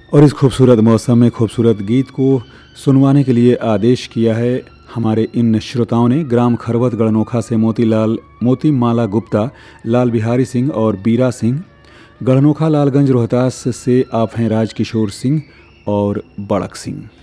और इस खूबसूरत मौसम में खूबसूरत गीत को सुनवाने के लिए आदेश किया है हमारे इन श्रोताओं ने। ग्राम खरवत गढ़नोखा से मोती माला गुप्ता, लाल बिहारी सिंह और बीरा सिंह। गढ़नोखा लालगंज रोहतास से आप हैं राजकिशोर सिंह और बड़क सिंह।